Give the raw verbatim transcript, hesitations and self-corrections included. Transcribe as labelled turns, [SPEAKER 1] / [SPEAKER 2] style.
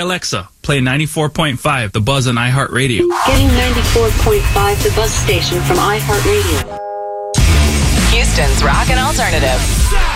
[SPEAKER 1] Alexa, play ninety-four point five The Buzz on iHeartRadio.
[SPEAKER 2] Getting ninety-four point five The Buzz station from iHeartRadio.
[SPEAKER 3] Houston's Rock and Alternative.